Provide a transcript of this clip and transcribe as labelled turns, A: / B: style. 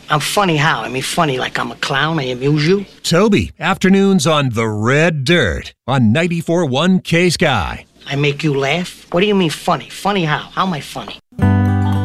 A: I'm funny how? I mean, funny like I'm a clown, I amuse you?
B: Toby, afternoons on The Red Dirt on 94.1 K-Sky.
A: I make you laugh? What do you mean funny? Funny how? How am I funny?